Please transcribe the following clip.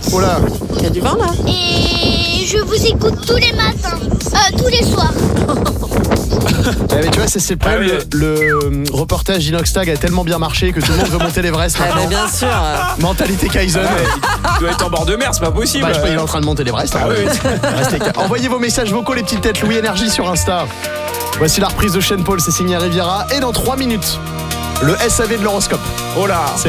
Oh là. Il y a du vent là. Et je vous écoute tous les matins, tous les soirs. Mais tu vois, c'est le problème. Le reportage Inoxtag a tellement bien marché que tout le monde veut monter l'Everest. Ah, mais bien sûr. Mentalité Kaizen. Il doit être en bord de mer, c'est pas possible. Bah, je crois qu'il est en train de monter l'Everest. Ah oui. Restez calme. Envoyez vos messages vocaux, les petites têtes Louis Énergie sur Insta. Voici la reprise de Sean Paul, c'est signé Riviera. Et dans 3 minutes, le SAV de l'horoscope. Oh là.